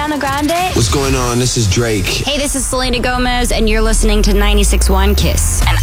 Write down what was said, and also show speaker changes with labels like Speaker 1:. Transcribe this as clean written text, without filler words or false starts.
Speaker 1: Ariana Grande.
Speaker 2: What's going on? This is Drake.
Speaker 1: Hey, this is Selena Gomez, and you're listening to 96.1 Kiss. And